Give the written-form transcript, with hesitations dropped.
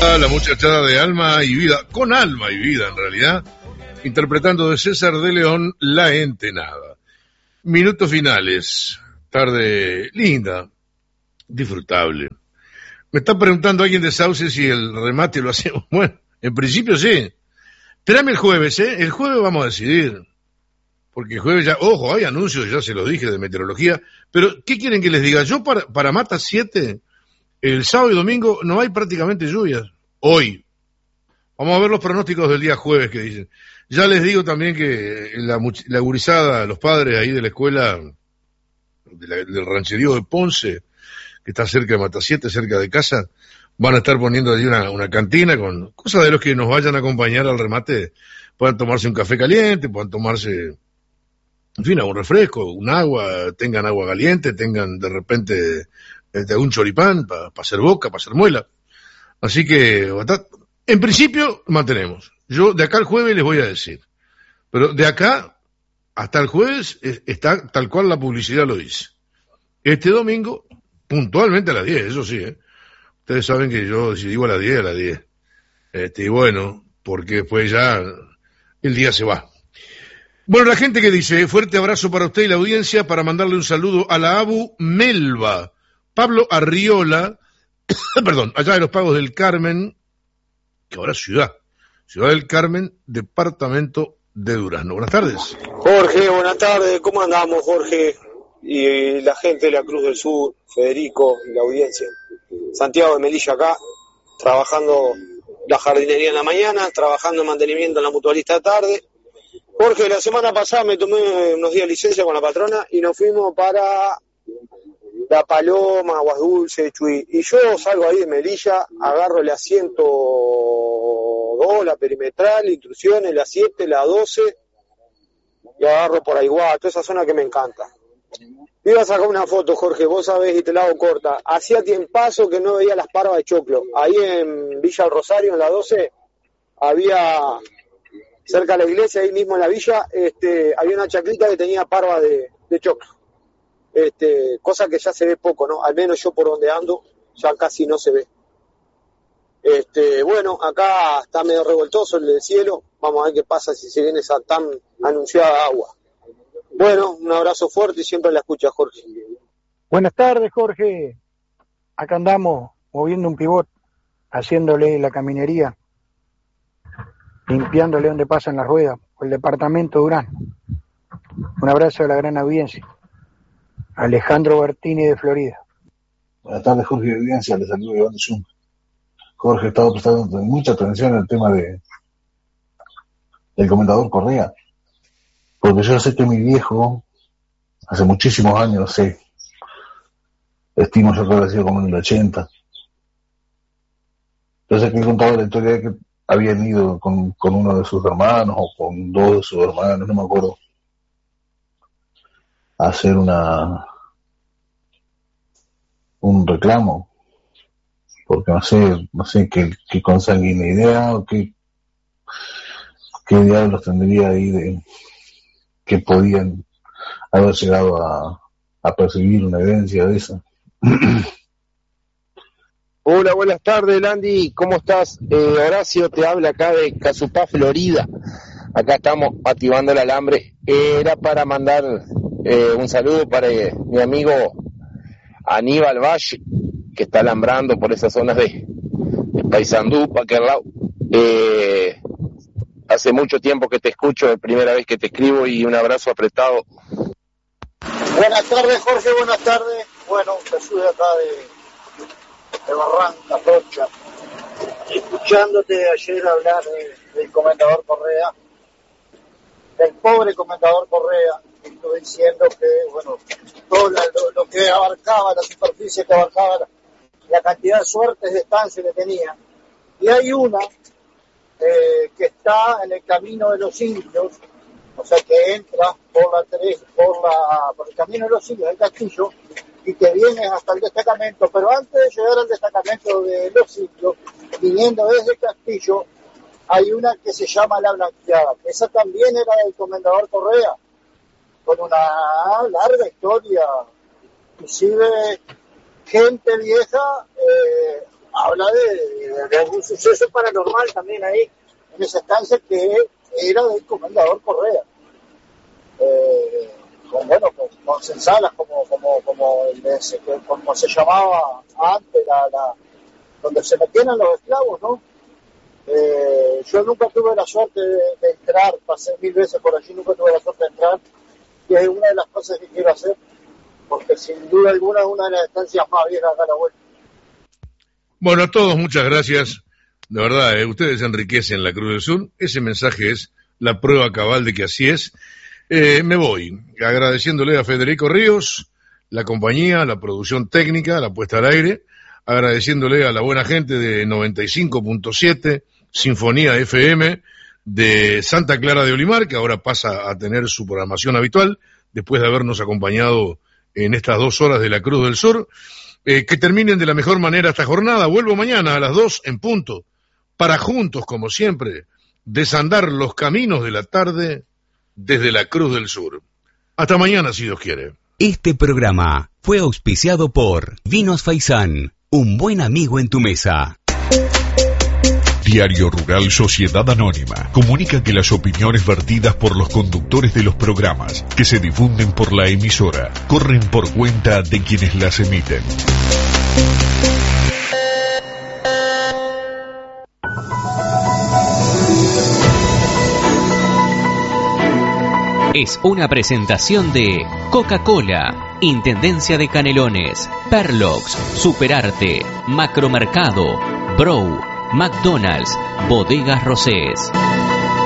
La muchachada de Alma y Vida, con alma y vida en realidad, interpretando de César de León La Entenada. Minutos finales, tarde linda, disfrutable. Me está preguntando alguien de Sauce si el remate lo hacemos. Bueno, en principio sí. Espérame el jueves, El jueves vamos a decidir. Porque el jueves ya, ojo, hay anuncios, ya se los dije, de meteorología. Pero, ¿qué quieren que les diga? Yo para Mata 7, el sábado y domingo no hay prácticamente lluvias. Hoy. Vamos a ver los pronósticos del día jueves que dicen. Ya les digo también que la gurizada, los padres ahí de la escuela del rancherío de Ponce, que está cerca de Matasiete, cerca de casa, van a estar poniendo ahí una cantina con cosas de los que nos vayan a acompañar al remate, puedan tomarse un café caliente, puedan tomarse, en fin, un refresco, un agua, tengan agua caliente, tengan de repente un choripán para hacer boca, para hacer muela. Así que, en principio, mantenemos. Yo de acá al jueves les voy a decir. Pero de acá hasta el jueves está tal cual la publicidad lo dice. Este domingo, puntualmente a las 10, eso sí, Ustedes saben que yo, si digo a las 10, a las 10. Y bueno, porque después ya el día se va. Bueno, la gente que dice, fuerte abrazo para usted y la audiencia, para mandarle un saludo a la Abu Melba, Pablo Arriola, perdón, allá de los Pagos del Carmen, que ahora es Ciudad del Carmen, departamento de Durazno. Buenas tardes. Jorge, buenas tardes, ¿cómo andamos, Jorge? Y la gente de la Cruz del Sur, Federico y la audiencia. Santiago de Melilla acá, trabajando la jardinería en la mañana, trabajando en mantenimiento en la mutualista tarde. Jorge, la semana pasada me tomé unos días de licencia con la patrona y nos fuimos para La Paloma, Aguas Dulces, Chuy. Y yo salgo ahí de Melilla, agarro el asiento 2, la perimetral, intrusiones, la 7, la 12, y agarro por Aiguá, toda esa zona que me encanta. Iba a sacar una foto, Jorge, vos sabés, y te la hago corta. Hacía tiempazo que no veía las parvas de choclo. Ahí en Villa del Rosario, en la 12, había, cerca de la iglesia, ahí mismo en la villa, había una chaclita que tenía parvas de choclo. Cosa que ya se ve poco, ¿no? Al menos yo por donde ando, ya casi no se ve. Bueno, acá está medio revoltoso el del cielo. Vamos a ver qué pasa si se viene esa tan anunciada agua. Bueno, un abrazo fuerte y siempre la escucha, Jorge. Buenas tardes, Jorge. Acá andamos moviendo un pivot, haciéndole la caminería, limpiándole donde pasan las ruedas, por el departamento de Durazno. Un abrazo a la gran audiencia. Alejandro Bertini de Florida. Buenas tardes, Jorge de audiencia, les saludo Iván de Zoom. Jorge, he estado prestando mucha atención al tema del Comendador Correa, porque yo sé que mi viejo, hace muchísimos años, estimo yo que había sido como en el 80. Entonces que he contado la historia de que habían ido con uno de sus hermanos, o con dos de sus hermanos, no me acuerdo, a hacer un reclamo, porque no sé qué consanguinidad o qué diablos tendría ahí de que podían haber llegado a percibir una evidencia de esa. Hola, buenas tardes, Landy, ¿cómo estás? Horacio te habla acá de Casupá, Florida. Acá estamos activando el alambre. Era para mandar un saludo para mi amigo Aníbal Valle, que está alambrando por esas zonas de Paysandú, para aquel lado. Hace mucho tiempo que te escucho, es la primera vez que te escribo, y un abrazo apretado. Buenas tardes, Jorge, buenas tardes. Bueno, Jesús de acá de Barranca, Rocha. Escuchándote ayer hablar del Comendador Correa, del pobre Comendador Correa, estuve diciendo que, bueno, todo lo que abarcaba, la superficie que abarcaba, la cantidad de suertes de estancia que tenía. Y hay una que está en el camino de los indios, o sea que entra por el camino de los indios del castillo y que viene hasta el destacamento, pero antes de llegar al destacamento de los indios, viniendo desde el castillo, hay una que se llama La Blanqueada. Esa también era del Comendador Correa, con una larga historia, inclusive gente vieja habla de algún suceso paranormal también ahí, en esa estancia que era del comendador Correa. Con censalas como se llamaba antes, donde se metían a los esclavos, ¿no? Yo nunca tuve la suerte de entrar, pasé 1000 veces por allí, nunca tuve la suerte de entrar, y es una de las cosas que quiero hacer, porque sin duda alguna es una de las estancias más viejas acá a la vuelta. Bueno, a todos muchas gracias. De verdad, ustedes enriquecen la Cruz del Sur. Ese mensaje es la prueba cabal de que así es. Me voy agradeciéndole a Federico Ríos, la compañía, la producción técnica, la puesta al aire, agradeciéndole a la buena gente de 95.7, Sinfonía FM, de Santa Clara de Olimar, que ahora pasa a tener su programación habitual, después de habernos acompañado en estas 2 horas de la Cruz del Sur. Que terminen de la mejor manera esta jornada. Vuelvo mañana a las 2 en punto, para juntos, como siempre, desandar los caminos de la tarde desde la Cruz del Sur. Hasta mañana, si Dios quiere. Este programa fue auspiciado por Vinos Faisán, un buen amigo en tu mesa. Diario Rural Sociedad Anónima comunica que las opiniones vertidas por los conductores de los programas que se difunden por la emisora corren por cuenta de quienes las emiten. Es una presentación de Coca-Cola, Intendencia de Canelones, Perlox, Superarte, Macromercado, Brow, McDonald's, Bodegas Rosés.